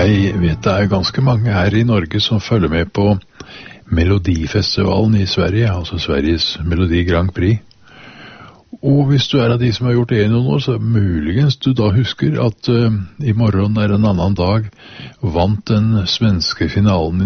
Jeg vet det ganske mange her I Norge som følger med på Melodifestivalen I Sverige, altså Sveriges Melodi Grand Prix. Og hvis du av de som har gjort det I noen år, så muligens du da husker at I morgen en annen dag vant den svenske finalen